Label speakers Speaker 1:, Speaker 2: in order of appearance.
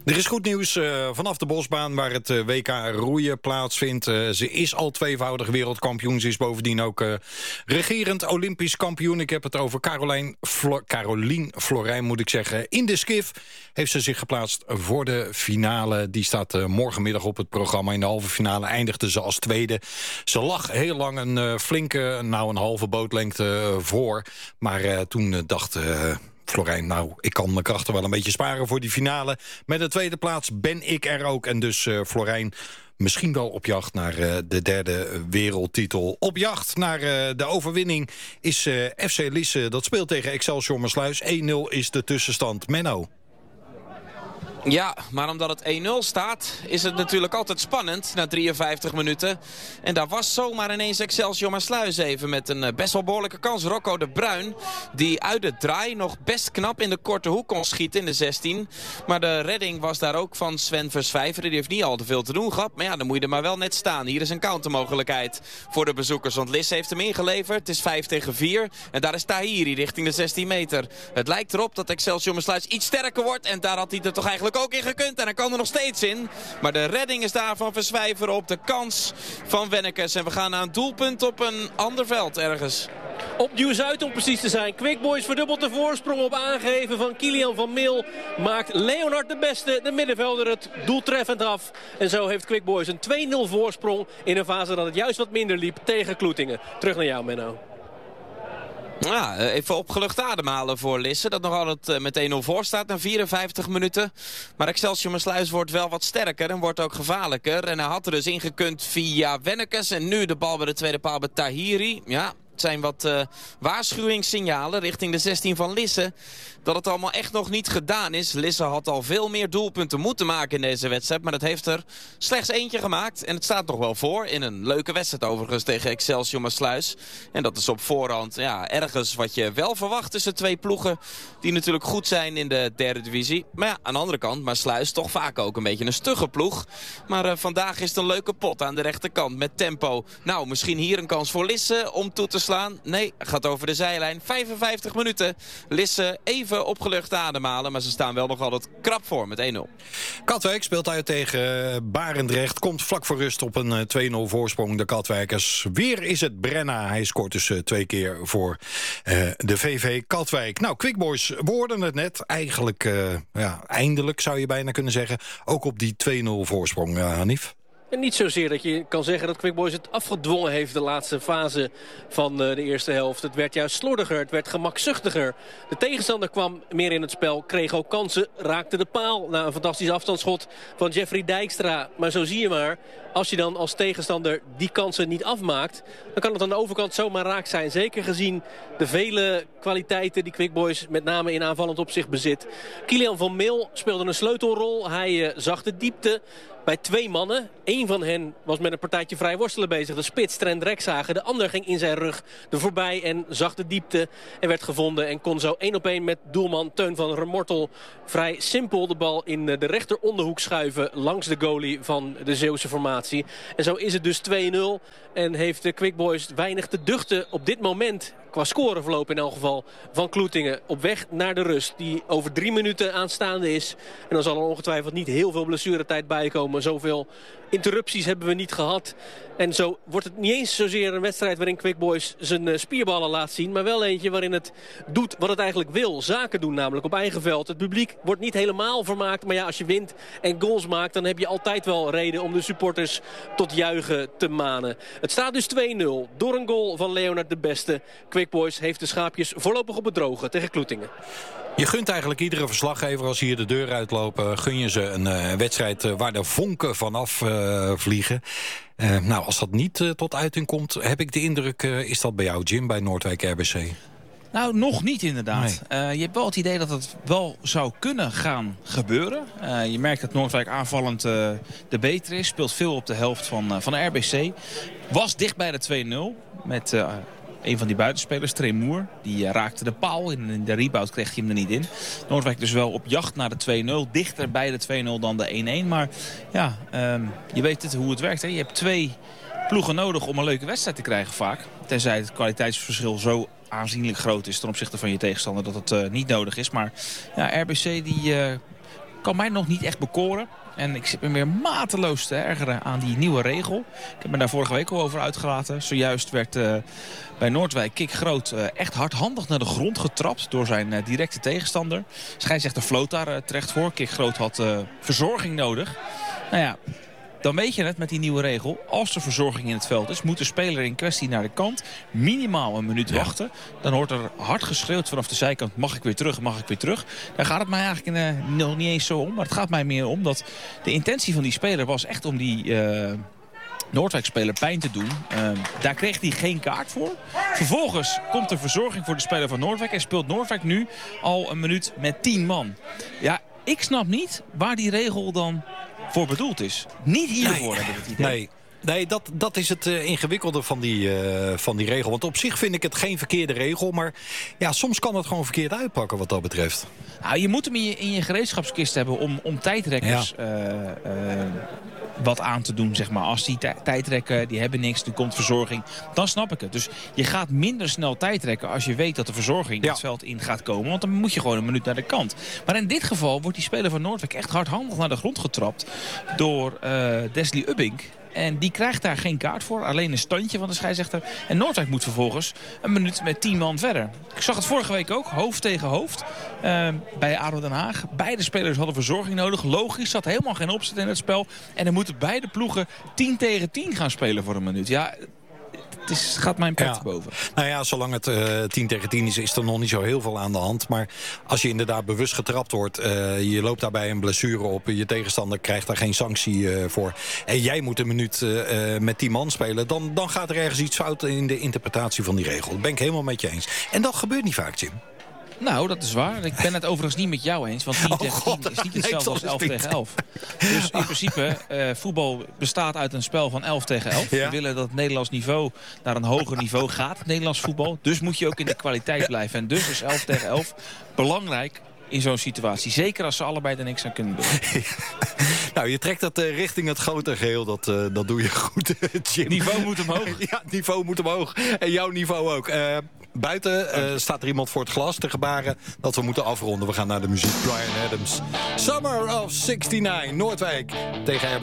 Speaker 1: Er is goed nieuws vanaf de Bosbaan waar het WK roeien plaatsvindt. Ze is al tweevoudig wereldkampioen. Ze is bovendien ook regerend Olympisch kampioen. Ik heb het over Carolien Florijn, moet ik zeggen. In de skif heeft ze zich geplaatst voor de finale. Die staat morgenmiddag op het programma. In de halve finale eindigde ze als tweede. Ze lag heel lang een flinke, een halve bootlengte voor. Maar toen dacht Florijn, ik kan mijn krachten wel een beetje sparen voor die finale. Met de tweede plaats ben ik er ook. En dus Florijn misschien wel op jacht naar de derde wereldtitel. Op jacht naar de overwinning is FC Lisse. Dat speelt tegen Excelsior Maassluis. 1-0 is de tussenstand. Menno.
Speaker 2: Ja, maar omdat het 1-0 staat, is het natuurlijk altijd spannend na 53 minuten. En daar was zomaar ineens Excelsior Maassluis even met een best wel behoorlijke kans. Rocco de Bruin, die uit de draai nog best knap in de korte hoek kon schieten in de 16. Maar de redding was daar ook van Sven Verswijveren. Die heeft niet al te veel te doen gehad. Maar ja, dan moet je er maar wel net staan. Hier is een countermogelijkheid voor de bezoekers. Want Lisse heeft hem ingeleverd. Het is 5 tegen 4. En daar is Tahiri richting de 16 meter. Het lijkt erop dat Excelsior Maassluis iets sterker wordt. En daar had hij er toch eigenlijk ook in gekund en hij kan er nog steeds in. Maar de redding is daar van Verswijveren op de kans van Wennekes. En we gaan naar een doelpunt op een ander veld ergens.
Speaker 3: Op Nieuw-Zuid om precies te zijn. Quick Boys verdubbelt de voorsprong op aangeven van Kilian van Mil. Maakt Leonard de Beste, de middenvelder, het doeltreffend af. En zo heeft Quick Boys een 2-0 voorsprong in een fase dat het juist wat minder liep tegen Kloetingen. Terug naar jou, Menno.
Speaker 2: Ja, even opgelucht ademhalen voor Lisse. Dat nog altijd met 1-0 voor staat na 54 minuten. Maar Excelsior Maassluis wordt wel wat sterker en wordt ook gevaarlijker. En hij had er dus ingekund via Wennekes. En nu de bal bij de tweede paal bij Tahiri. Ja, het zijn wat waarschuwingssignalen richting de 16 van Lisse. Dat het allemaal echt nog niet gedaan is. Lisse had al veel meer doelpunten moeten maken in deze wedstrijd. Maar dat heeft er slechts eentje gemaakt. En het staat nog wel voor. In een leuke wedstrijd overigens tegen Excelsior Maassluis. En dat is op voorhand ergens wat je wel verwacht tussen twee ploegen. Die natuurlijk goed zijn in de derde divisie. Maar ja, aan de andere kant, Maassluis toch vaak ook een beetje een stugge ploeg. Maar vandaag is het een leuke pot aan de rechterkant met tempo. Nou, misschien hier een kans voor Lisse om toe te slaan. Nee, gaat over de zijlijn. 55 minuten. Lisse even opgelucht ademhalen, maar ze staan wel nog altijd krap voor met 1-0.
Speaker 1: Katwijk speelt uit tegen Barendrecht. Komt vlak voor rust op een 2-0 voorsprong. De Katwijkers. Weer is het Brenna. Hij scoort dus 2 keer voor de VV Katwijk. Nou, Quick Boys, we hoorden het net. Eigenlijk, eindelijk zou je bijna kunnen zeggen. Ook op die 2-0 voorsprong, Hanif.
Speaker 3: En niet zozeer dat je kan zeggen dat Quick Boys het afgedwongen heeft de laatste fase van de eerste helft. Het werd juist slordiger, het werd gemakzuchtiger. De tegenstander kwam meer in het spel, kreeg ook kansen, raakte de paal na een fantastisch afstandsschot van Jeffrey Dijkstra. Maar zo zie je maar, als je dan als tegenstander die kansen niet afmaakt, dan kan het aan de overkant zomaar raak zijn. Zeker gezien de vele kwaliteiten die Quick Boys met name in aanvallend opzicht bezit. Kilian van Mil speelde een sleutelrol. Hij zag de diepte bij 2 mannen. Eén van hen was met een partijtje vrij worstelen bezig. De spits Trent Rekzagen. De ander ging in zijn rug er voorbij en zag de diepte en werd gevonden. En kon zo 1-op-1 met doelman Teun van Remortel vrij simpel de bal in de rechteronderhoek schuiven langs de goalie van de Zeeuwse formatie. En zo is het dus 2-0 en heeft de Quick Boys weinig te duchten op dit moment, qua scoreverloop in elk geval, van Kloetingen. Op weg naar de rust, die over 3 minuten aanstaande is. En dan zal er ongetwijfeld niet heel veel blessuretijd bijkomen. Zoveel interrupties hebben we niet gehad. En zo wordt het niet eens zozeer een wedstrijd waarin Quick Boys zijn spierballen laat zien. Maar wel eentje waarin het doet wat het eigenlijk wil. Zaken doen namelijk op eigen veld. Het publiek wordt niet helemaal vermaakt. Maar ja, als je wint en goals maakt, dan heb je altijd wel reden om de supporters tot juichen te manen. Het staat dus 2-0 door een goal van Leonard de Beste. Quick Boys heeft de schaapjes voorlopig op het droge tegen Kloetingen.
Speaker 1: Je gunt eigenlijk iedere verslaggever, als ze hier de deur uitlopen, gun je ze een wedstrijd waar de vonken vanaf vliegen. Nou, als dat niet tot uiting komt, heb ik de indruk, is dat bij jou, Jim, bij Noordwijk RBC?
Speaker 4: Nou, nog niet inderdaad. Nee. Je hebt wel het idee dat het wel zou kunnen gaan gebeuren. Je merkt dat Noordwijk aanvallend de beter is. Speelt veel op de helft van de RBC. Was dicht bij de 2-0 met een van die buitenspelers, Tremoer. Die raakte de paal. In de rebound kreeg hij hem er niet in. Noordwijk dus wel op jacht naar de 2-0. Dichter bij de 2-0 dan de 1-1. Maar ja, je weet hoe het werkt. Hè? Je hebt 2 ploegen nodig om een leuke wedstrijd te krijgen vaak. Tenzij het kwaliteitsverschil zo aanzienlijk groot is ten opzichte van je tegenstander dat het niet nodig is. Maar ja, RBC die kan mij nog niet echt bekoren. En ik zit me weer mateloos te ergeren aan die nieuwe regel. Ik heb me daar vorige week al over uitgelaten. Zojuist werd bij Noordwijk Kik Groot echt hardhandig naar de grond getrapt door zijn directe tegenstander. Scheidsrechter floot daar terecht voor. Kik Groot had verzorging nodig. Nou ja, dan weet je het met die nieuwe regel. Als er verzorging in het veld is, moet de speler in kwestie naar de kant minimaal een minuut wachten. Dan hoort er hard geschreeuwd vanaf de zijkant, mag ik weer terug, mag ik weer terug. Daar gaat het mij eigenlijk nog niet eens zo om. Maar het gaat mij meer om dat de intentie van die speler was echt om die Noordwijk-speler pijn te doen. Daar kreeg hij geen kaart voor. Vervolgens komt er verzorging voor de speler van Noordwijk. En speelt Noordwijk nu al een minuut met 10 man. Ja, ik snap niet waar die regel dan voor bedoeld is. Niet hiervoor heb ik het idee.
Speaker 1: Nee, dat is het ingewikkelde van die regel. Want op zich vind ik het geen verkeerde regel. Maar ja, soms kan het gewoon verkeerd uitpakken wat dat betreft.
Speaker 4: Nou, je moet hem in je gereedschapskist hebben om tijdrekkers wat aan te doen, zeg maar. Als die tijdrekken, die hebben niks, er komt verzorging, dan snap ik het. Dus je gaat minder snel tijdrekken als je weet dat de verzorging het veld in gaat komen. Want dan moet je gewoon een minuut naar de kant. Maar in dit geval wordt die speler van Noordwijk echt hardhandig naar de grond getrapt door Desley Ubbink. En die krijgt daar geen kaart voor. Alleen een standje van de scheidsrechter. En Noordwijk moet vervolgens een minuut met 10 man verder. Ik zag het vorige week ook. Hoofd tegen hoofd. Bij ADO Den Haag. Beide spelers hadden verzorging nodig. Logisch. Zat helemaal geen opzet in het spel. En dan moeten beide ploegen 10 tegen 10 gaan spelen voor een minuut. Ja, het gaat mijn pet boven.
Speaker 1: Nou ja, zolang het 10 tegen 10 is er nog niet zo heel veel aan de hand. Maar als je inderdaad bewust getrapt wordt, je loopt daarbij een blessure op, je tegenstander krijgt daar geen sanctie voor, en jij moet een minuut met 10 man spelen, dan gaat er ergens iets fout in de interpretatie van die regel. Dat ben ik helemaal met je eens. En dat gebeurt niet vaak, Jim.
Speaker 4: Nou, dat is waar. Ik ben het overigens niet met jou eens. Want 10 tegen 10 is niet hetzelfde als 11 tegen 11. Dus in principe, voetbal bestaat uit een spel van 11 tegen 11. We willen dat het Nederlands niveau naar een hoger niveau gaat, het Nederlands voetbal. Dus moet je ook in de kwaliteit blijven. En dus is 11 tegen 11 belangrijk in zo'n situatie. Zeker als ze allebei er niks aan kunnen doen.
Speaker 1: Nou, je trekt dat richting het grote geheel. Dat doe je goed, Jim.
Speaker 4: Niveau moet omhoog.
Speaker 1: Ja, het niveau moet omhoog. En jouw niveau ook. Buiten staat er iemand voor het glas te gebaren dat we moeten afronden. We gaan naar de muziek. Bryan Adams. Summer of '69. Noordwijk tegen RBC.